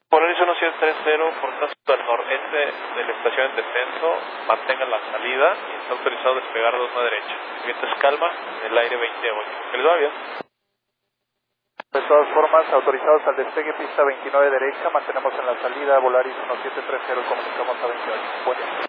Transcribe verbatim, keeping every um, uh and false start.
Polaris uno siete tres cero, por tránsito al noreste de la estación en descenso, mantengan la salida y está autorizado a despegar dos a derecha. El viento es calma, el aire veintiocho. Que les va bien. De todas formas, autorizados al despegue, pista veintinueve derecha, mantenemos en la salida, Volaris uno siete tres cero, comunicamos a veintiocho. Buen día.